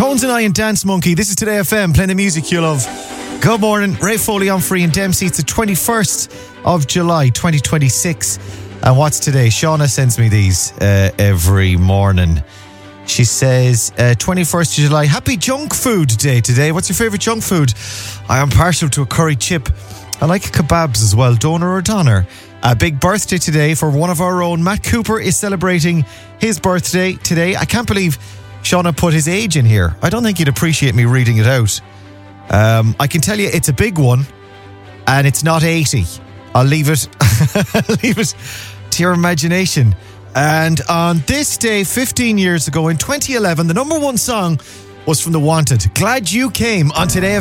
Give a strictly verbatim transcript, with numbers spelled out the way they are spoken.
Tones and I and Dance Monkey. This is Today F M, playing the music you love. Good morning. Ray Foley on Free and Dempsey. It's the twenty-first of July, twenty twenty-six. And what's today? Shauna sends me these uh, every morning. She says, uh, twenty-first of July, happy junk food day today. What's your favourite junk food? I am partial to a curry chip. I like kebabs as well, doner or doner. A big birthday today for one of our own. Matt Cooper is celebrating his birthday today. I can't believe Shauna put his age in here. I don't think you'd appreciate me reading it out. Um, I can tell you it's a big one, and it's not eighty. I'll leave it, leave it to your imagination. And on this day, fifteen years ago, in twenty eleven, the number one song was from The Wanted. Glad You Came on Today.